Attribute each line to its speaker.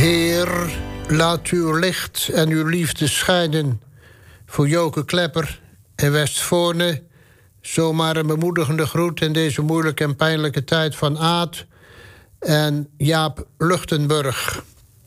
Speaker 1: Heer, laat uw licht en uw liefde schijnen voor Joke Klepper in Westvoorne. Zomaar een bemoedigende groet in deze moeilijke en pijnlijke tijd van Aad en Jaap Luchtenburg.